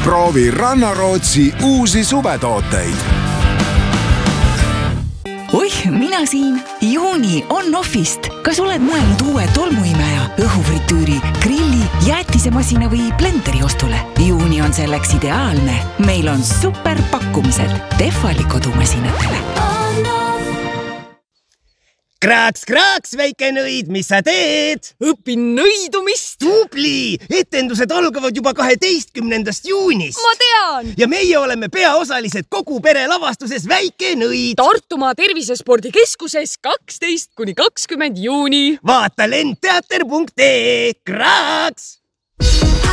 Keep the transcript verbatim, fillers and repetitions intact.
Proovi Rannarootsi uusi suvetooteid. Oih, mina siin. Juuni on Offist. Kas oled mõelnud uue tolmuimeja, õhufritüüri, grilli, jäätisemasina või blenderi ostule? Juuni on selleks ideaalne. Meil on super pakkumised Tehvali kodumasinatele. Kraaks, kraaks, väike nõid, mis sa teed? Õpin nõidumist. Tubli! Etendused algavad juba kaheteistkümnendast juunist. Ma tean! Ja meie oleme peaosalised kogu pere lavastuses Väike nõid. Tartumaa tervisespordikeskuses kaksteist kuni kakskümmend juuni. Vaata lendteater punkt ee. Kraaks!